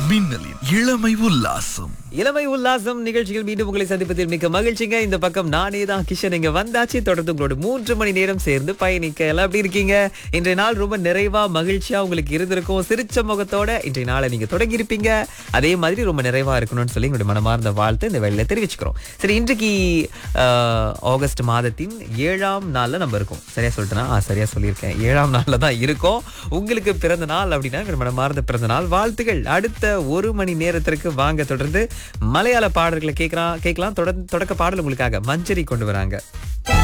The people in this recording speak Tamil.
மின்னலின் இளமை உல்லாசம். இளமை உல்லாசம் நிகழ்ச்சிகள் மீண்டும் உங்களை சந்திப்பதில் மிக்க மகிழ்ச்சிங்க. இந்த பக்கம் நானே தான் கிஷன் இங்க வந்தாச்சு. தொடர்ந்து உங்களோட 3 மணி நேரம் சேர்ந்து பயணிக்க எல்லாம் எப்படி இருக்கீங்க? இன்றைய நாள் ரொம்ப நிறைவா மகிழ்ச்சியா உங்களுக்கு இருந்திருக்கும். சிரிச்ச முகத்தோட இன்றைய நாளை நீங்க தொடங்கி இருப்பீங்க. அதே மாதிரி ரொம்ப நிறைவா இருக்கணும்னு சொல்லி உங்களுடைய மனமார்ந்த வாழ்த்து இந்த வேளையில தெரிவிச்சுக்கிறோம். சரி, இன்றைக்கு ஆகஸ்ட் மாதத்தின் 7ஆம் நாள்ல நம்ம இருக்கோம். சரியா சொல்லிட்டேனா? சரியா சொல்லியிருக்கேன். 7ஆம் நாள்ல தான் இருக்கோம். உங்களுக்கு பிறந்த நாள் அப்படின்னா உங்களுடைய மனமார்ந்த பிறந்த நாள் வாழ்த்துகள். அடுத்த 1 மணி நேரத்திற்கு வாங்க தொடர்ந்து மலையாள பாடல்களை கேட்கலாம். தொடக்க பாடல் உங்களுக்காக மஞ்சரி கொண்டு வராங்க.